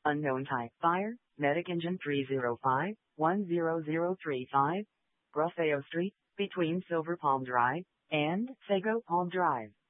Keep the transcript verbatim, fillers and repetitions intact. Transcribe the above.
Unknown type fire, Medic engine three zero five, one zero zero three five, Bruseo Street, between Silver Palm Drive and Sago Palm Drive.